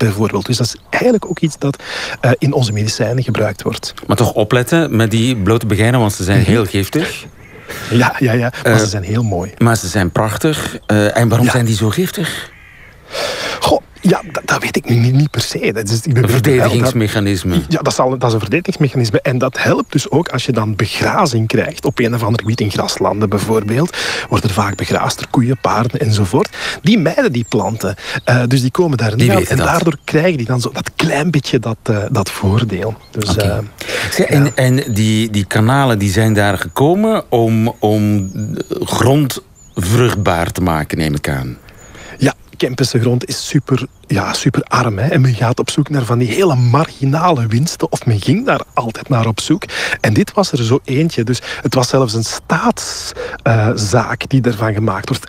bijvoorbeeld. Dus dat is eigenlijk ook iets dat in onze medicijnen gebruikt wordt. Maar toch opletten met die blote begijnen, want ze zijn heel giftig. Ja, maar ze zijn heel mooi. Maar ze zijn prachtig. En waarom zijn die zo giftig? Goh, ja, dat weet ik nu niet per se. Dat is, een verdedigingsmechanisme. Ja, dat is een verdedigingsmechanisme. En dat helpt dus ook als je dan begrazing krijgt op een of ander gebied in graslanden bijvoorbeeld. Wordt er vaak begraasd door koeien, paarden enzovoort. Die mijden die planten. Dus die komen daar niet aan. En daardoor krijgen die dan zo dat klein beetje dat voordeel. Dus, en die kanalen die zijn daar gekomen om grond vruchtbaar te maken, neem ik aan. Ja, Kempense grond is super arm. Hè? En men gaat op zoek naar van die hele marginale winsten. Of men ging daar altijd naar op zoek. En dit was er zo eentje. Dus het was zelfs een staatszaak die ervan gemaakt wordt.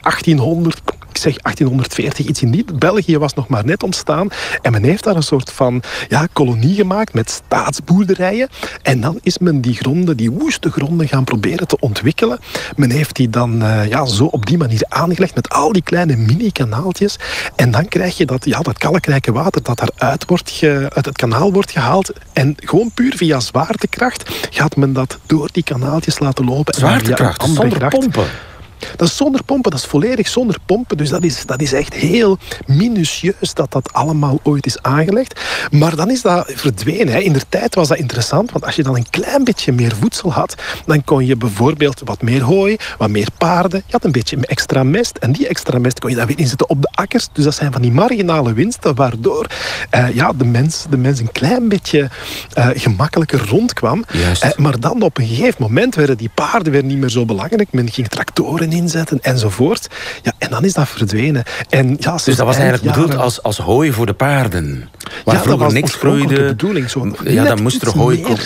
1840, iets in die. België was nog maar net ontstaan. En men heeft daar een soort van kolonie gemaakt met staatsboerderijen. En dan is men die woeste gronden gaan proberen te ontwikkelen. Men heeft die dan zo op die manier aangelegd met al die kleine mini-kanaaltjes. En dan krijg je dat kalkrijke water dat daaruit uit het kanaal wordt gehaald. En gewoon puur via zwaartekracht gaat men dat door die kanaaltjes laten lopen. Zwaartekracht, zonder pompen? Dat is zonder pompen, dat is volledig zonder pompen. Dus dat is echt heel minutieus dat allemaal ooit is aangelegd. Maar dan is dat verdwenen. Hè. In de tijd was dat interessant, want als je dan een klein beetje meer voedsel had, dan kon je bijvoorbeeld wat meer hooi, wat meer paarden. Je had een beetje extra mest. En die extra mest kon je dan weer inzetten op de akkers. Dus dat zijn van die marginale winsten, waardoor de mens een klein beetje gemakkelijker rondkwam. Maar dan op een gegeven moment werden die paarden weer niet meer zo belangrijk. Men ging tractoren inzetten enzovoort. Ja, en dan is dat verdwenen. En dus dat was eigenlijk bedoeld als hooi voor de paarden. Waar vroeger niks groeide. De bedoeling, dan moest er hooi komen.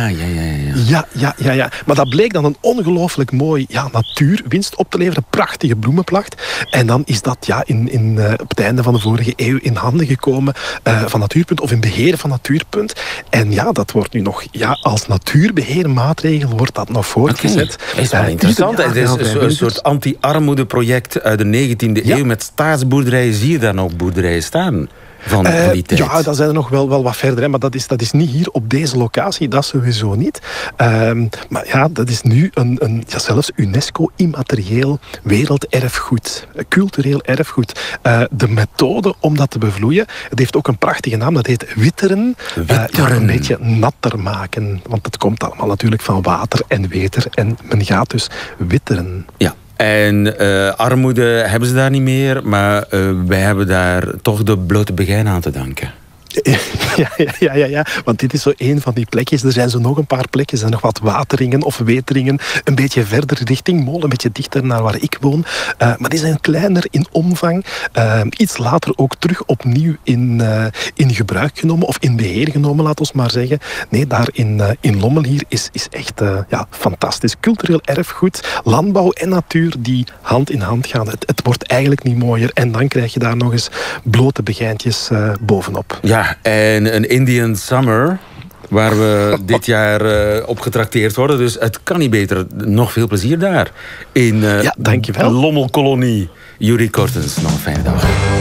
Ja. Maar dat bleek dan een ongelooflijk mooi natuurwinst op te leveren. Prachtige bloemenplacht. En dan is dat op het einde van de vorige eeuw in handen gekomen van Natuurpunt of in beheer van Natuurpunt. En dat wordt nu nog als natuurbeheermaatregel wordt dat nog voortgezet. Okay. Is wel interessant. Het is een soort anti-armoedeproject uit de 19e eeuw met staatsboerderijen. Zie je daar nog boerderijen staan? Van die tijd. Ja, dat zijn er nog wel wat verder. Hè, maar dat is niet hier op deze locatie. Dat sowieso niet. Maar dat is nu zelfs UNESCO immaterieel werelderfgoed. Cultureel erfgoed. De methode om dat te bevloeien, het heeft ook een prachtige naam. Dat heet witteren. Een beetje natter maken. Want het komt allemaal natuurlijk van water en weter. En men gaat dus witteren. Ja. En armoede hebben ze daar niet meer, maar wij hebben daar toch de blote begijn aan te danken. Ja, want dit is zo één van die plekjes. Er zijn zo nog een paar plekjes en nog wat wateringen of weteringen. Een beetje verder richting Mol, een beetje dichter naar waar ik woon. Maar die zijn kleiner in omvang. Iets later ook terug opnieuw in gebruik genomen of in beheer genomen, laat ons maar zeggen. Nee, daar in Lommel hier is echt fantastisch. Cultureel erfgoed, landbouw en natuur die hand in hand gaan. Het wordt eigenlijk niet mooier. En dan krijg je daar nog eens blote begijntjes bovenop. Ja, en een Indian Summer, waar we dit jaar op getrakteerd worden. Dus het kan niet beter. Nog veel plezier daar. In dankjewel. Lommelkolonie. Yuri Kortens, nog een fijne dag.